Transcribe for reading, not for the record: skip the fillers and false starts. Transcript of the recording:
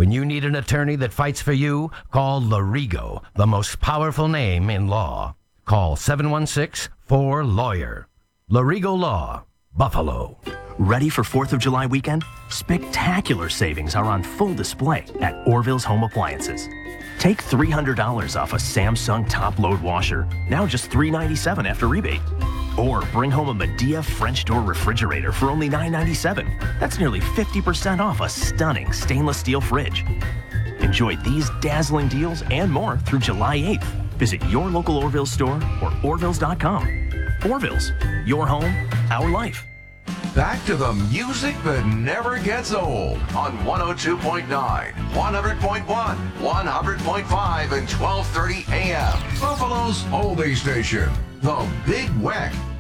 When you need an attorney that fights for you, call Larigo, the most powerful name in law. Call 716-4LAWYER. Larigo Law, Buffalo. Ready for 4th of July weekend? Spectacular savings are on full display at Orville's Home Appliances. Take $300 off a Samsung top-load washer, now just $397 after rebate. Or bring home a Medea French door refrigerator for only $997. That's nearly 50% off a stunning stainless steel fridge. Enjoy these dazzling deals and more through July 8th. Visit your local Orville store or orvilles.com. Orville's, your home, our life. Back to the music that never gets old on 102.9, 100.1, 100.5, and 1230 AM. Buffalo's oldie station, The Big Weck.